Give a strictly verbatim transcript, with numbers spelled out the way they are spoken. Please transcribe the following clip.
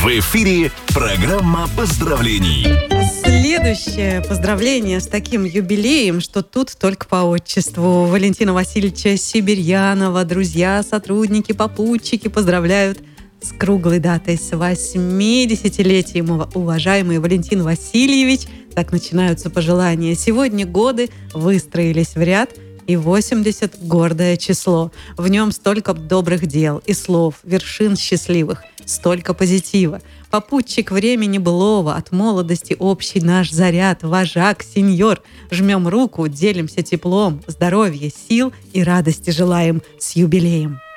В эфире программа поздравлений. Следующее поздравление с таким юбилеем, что тут только по отчеству. Валентина Васильевича Сибирьянова. Друзья, сотрудники, попутчики поздравляют с круглой датой, с восьмидесятилетием, уважаемый Валентин Васильевич. Так начинаются пожелания. Сегодня годы выстроились в ряд, и восемьдесят — гордое число. В нем столько добрых дел и слов, вершин счастливых, столько позитива. Попутчик времени былого, от молодости общий наш заряд, вожак, сеньор. Жмем руку, делимся теплом, здоровья, сил и радости желаем с юбилеем.